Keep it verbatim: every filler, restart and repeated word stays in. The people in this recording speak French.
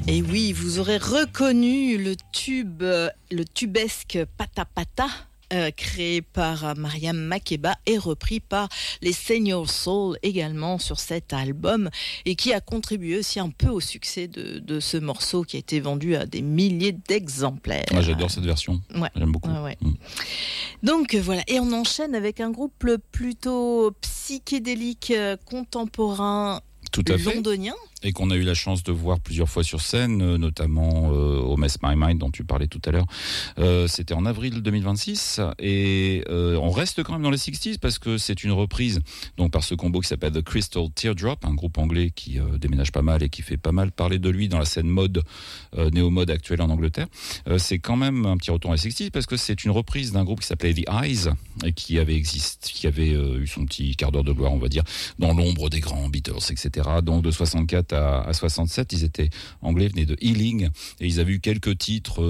Et oui, vous aurez reconnu le tube, le tubesque Pata Pata, euh, créé par Mariam Makeba et repris par les Senior Soul également sur cet album, et qui a contribué aussi un peu au succès de, de ce morceau qui a été vendu à des milliers d'exemplaires. Moi, j'adore cette version. Ouais. J'aime beaucoup. Ouais, ouais. Mmh. Donc voilà, et on enchaîne avec un groupe plutôt psychédélique, contemporain, Tout à fait. londonien. Et qu'on a eu la chance de voir plusieurs fois sur scène, notamment euh, au Mess My Mind dont tu parlais tout à l'heure. Euh, c'était en avril deux mille vingt-six et euh, on reste quand même dans les soixante parce que c'est une reprise donc par ce combo qui s'appelle The Crystal Teardrop, un groupe anglais qui euh, déménage pas mal et qui fait pas mal parler de lui dans la scène mode, euh, néo-mode actuelle en Angleterre. Euh, c'est quand même un petit retour à les soixante parce que c'est une reprise d'un groupe qui s'appelait The Eyes et qui avait existé, qui avait euh, eu son petit quart d'heure de gloire, on va dire, dans l'ombre des grands Beatles, et cetera. Donc de soixante-quatre à soixante-sept, ils étaient anglais, venaient de Ealing et ils avaient eu quelques titres